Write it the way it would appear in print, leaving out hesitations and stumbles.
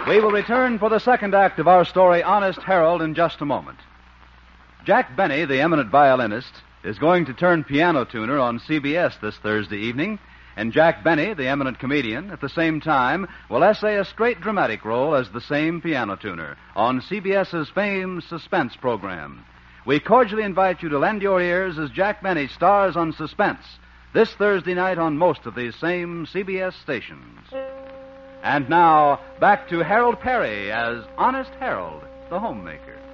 We will return for the second act of our story, Honest Harold, in just a moment. Jack Benny, the eminent violinist, is going to turn piano tuner on CBS this Thursday evening, and Jack Benny, the eminent comedian, at the same time will essay a straight dramatic role as the same piano tuner on CBS's famed Suspense program. We cordially invite you to lend your ears as Jack Benny stars on Suspense this Thursday night on most of these same CBS stations. And now, back to Harold Perry as Honest Harold, the homemaker.